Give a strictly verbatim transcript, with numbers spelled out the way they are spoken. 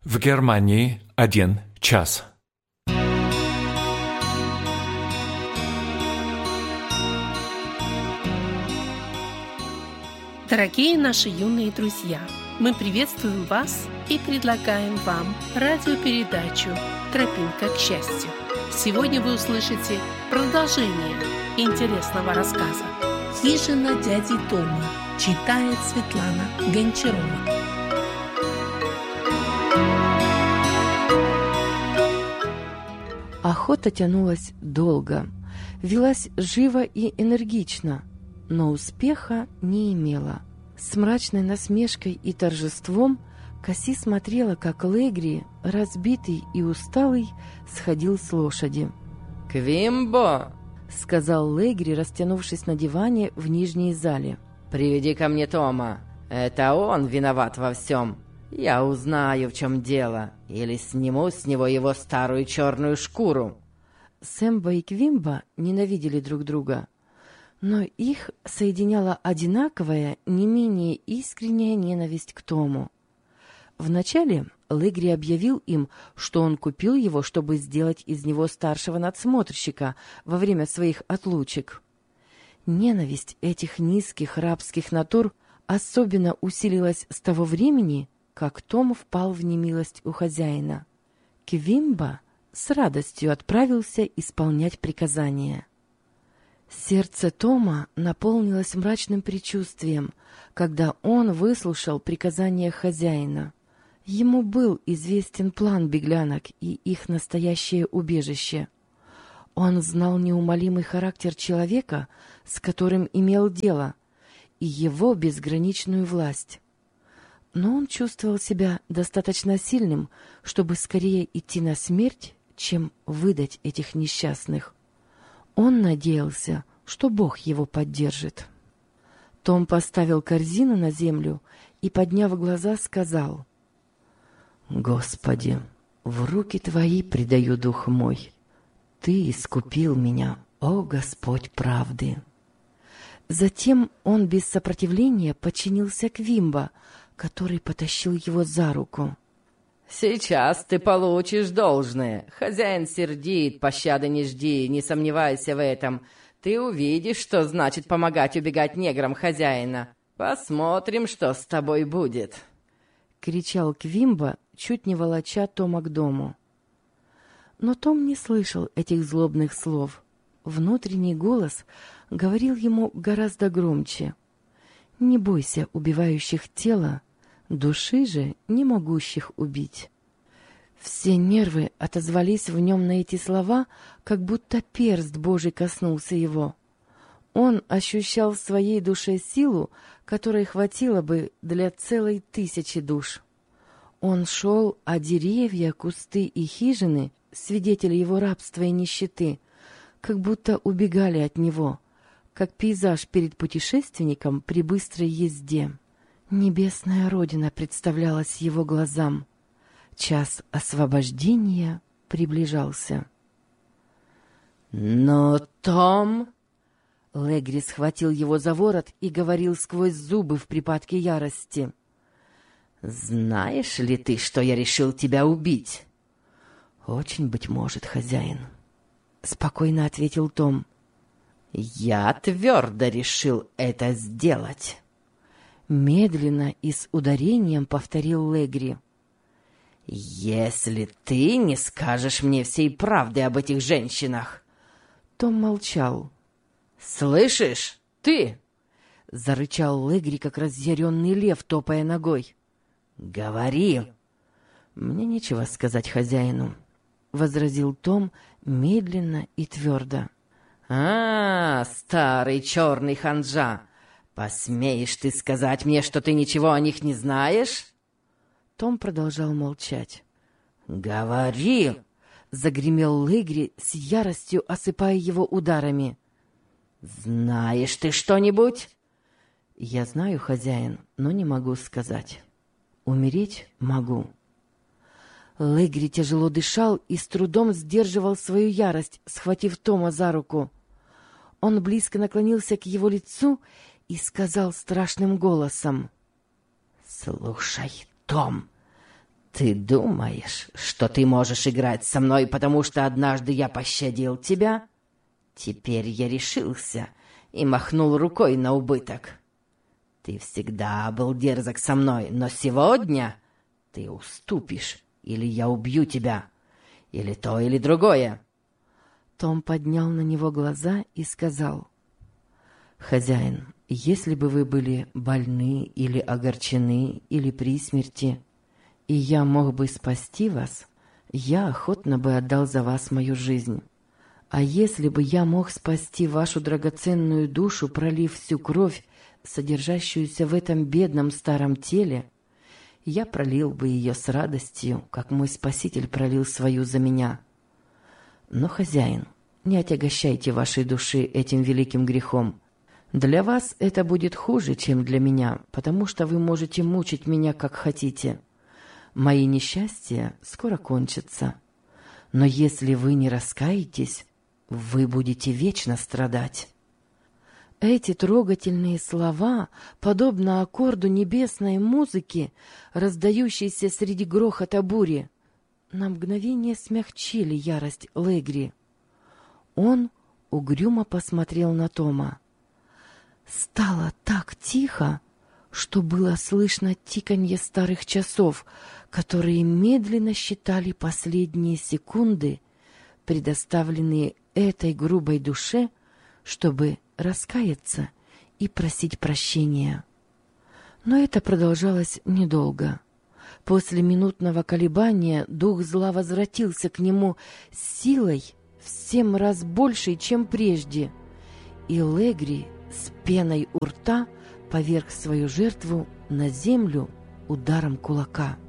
В Германии один час. Дорогие наши юные друзья, мы приветствуем вас и предлагаем вам радиопередачу «Тропинка к счастью». Сегодня вы услышите продолжение интересного рассказа. «Хижина дяди Тома» читает Светлана Гончарова. Охота тянулась долго, велась живо и энергично, но успеха не имела. С мрачной насмешкой и торжеством Касси смотрела, как Легри, разбитый и усталый, сходил с лошади. «Квимбо!» — сказал Легри, растянувшись на диване в нижней зале. «Приведи ко мне Тома. Это он виноват во всем. Я узнаю, в чем дело, или сниму с него его старую черную шкуру». Сэмбо и Квимбо ненавидели друг друга, но их соединяла одинаковая, не менее искренняя ненависть к Тому. Вначале Легри объявил им, что он купил его, чтобы сделать из него старшего надсмотрщика во время своих отлучек. Ненависть этих низких рабских натур особенно усилилась с того времени, как Том впал в немилость у хозяина. Квимбо с радостью отправился исполнять приказания. Сердце Тома наполнилось мрачным предчувствием, когда он выслушал приказания хозяина. Ему был известен план беглянок и их настоящее убежище. Он знал неумолимый характер человека, с которым имел дело, и его безграничную власть. Но он чувствовал себя достаточно сильным, чтобы скорее идти на смерть, чем выдать этих несчастных. Он надеялся, что Бог его поддержит. Том поставил корзину на землю и, подняв глаза, сказал: «Господи, в руки Твои предаю дух мой. Ты искупил меня, о Господь правды». Затем он без сопротивления подчинился Квимбо, который потащил его за руку. «Сейчас ты получишь должное. Хозяин сердит, пощады не жди, не сомневайся в этом. Ты увидишь, что значит помогать убегать неграм хозяина. Посмотрим, что с тобой будет», — кричал Квимбо, чуть не волоча Тома к дому. Но Том не слышал этих злобных слов. Внутренний голос говорил ему гораздо громче: «Не бойся убивающих тело, души же не могущих убить». Все нервы отозвались в нем на эти слова, как будто перст Божий коснулся его. Он ощущал в своей душе силу, которой хватило бы для целой тысячи душ. Он шел, а деревья, кусты и хижины, свидетели его рабства и нищеты, как будто убегали от него, как пейзаж перед путешественником при быстрой езде. Небесная родина представлялась его глазам. Час освобождения приближался. «Но, Том...» Легри схватил его за ворот и говорил сквозь зубы в припадке ярости: «Знаешь ли ты, что я решил тебя убить?» «Очень быть может, хозяин», — спокойно ответил Том. «Я твердо решил это сделать», — медленно и с ударением повторил Легри. «Если ты не скажешь мне всей правды об этих женщинах...» Том молчал. «Слышишь, ты?» — зарычал Легри, как разъяренный лев, топая ногой. «Говори!» «Мне нечего сказать хозяину», — возразил Том медленно и твердо. «А, старый черный ханжа! Посмеешь ты сказать мне, что ты ничего о них не знаешь?» Том продолжал молчать. «Говори!» — загремел Легри с яростью, осыпая его ударами. «Знаешь ты что-нибудь?» «Я знаю, хозяин, но не могу сказать. Умереть могу». Легри тяжело дышал и с трудом сдерживал свою ярость, схватив Тома за руку. Он близко наклонился к его лицу и сказал страшным голосом: «Слушай, Том, «Ты думаешь, что ты можешь играть со мной, потому что однажды я пощадил тебя? Теперь я решился и махнул рукой на убыток. Ты всегда был дерзок со мной, но сегодня ты уступишь, или я убью тебя, или то, или другое». Том поднял на него глаза и сказал: «Хозяин, если бы вы были больны или огорчены, или при смерти, и я мог бы спасти вас, я охотно бы отдал за вас мою жизнь. А если бы я мог спасти вашу драгоценную душу, пролив всю кровь, содержащуюся в этом бедном старом теле, я пролил бы ее с радостью, как мой Спаситель пролил свою за меня. Но, хозяин, не отягощайте вашей души этим великим грехом. Для вас это будет хуже, чем для меня, потому что вы можете мучить меня, как хотите. Мои несчастья скоро кончатся. Но если вы не раскаетесь, вы будете вечно страдать». Эти трогательные слова, подобно аккорду небесной музыки, раздающейся среди грохота бури, на мгновение смягчили ярость Легри. Он угрюмо посмотрел на Тома. Стало так тихо, что было слышно тиканье старых часов, которые медленно считали последние секунды, предоставленные этой грубой душе, чтобы раскаяться и просить прощения. Но это продолжалось недолго. После минутного колебания дух зла возвратился к нему с силой в семь раз большей, чем прежде, и Легри с пеной у рта поверг свою жертву на землю ударом кулака.